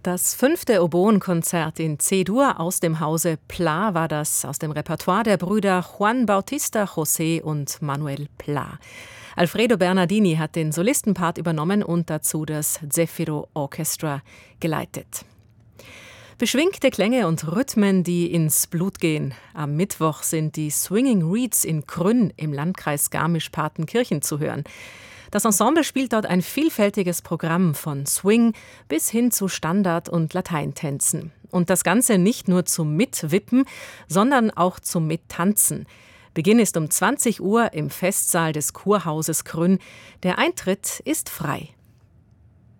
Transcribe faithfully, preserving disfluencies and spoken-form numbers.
Das fünfte Oboenkonzert in C-Dur aus dem Hause Pla war das, aus dem Repertoire der Brüder Juan Bautista José und Manuel Pla. Alfredo Bernardini hat den Solistenpart übernommen und dazu das Zefiro Orchestra geleitet. Beschwingte Klänge und Rhythmen, die ins Blut gehen. Am Mittwoch sind die Swinging Reeds in Grünn im Landkreis Garmisch-Partenkirchen zu hören. Das Ensemble spielt dort ein vielfältiges Programm von Swing bis hin zu Standard- und Lateintänzen. Und das Ganze nicht nur zum Mitwippen, sondern auch zum Mittanzen. Beginn ist um zwanzig Uhr im Festsaal des Kurhauses Grünn. Der Eintritt ist frei.